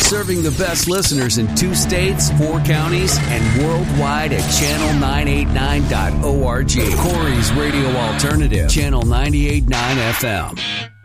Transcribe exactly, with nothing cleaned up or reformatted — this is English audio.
Serving the best listeners in two states, four counties, and worldwide at channel nine eighty-nine dot org. Corey's Radio Alternative, Channel ninety-eight point nine F M.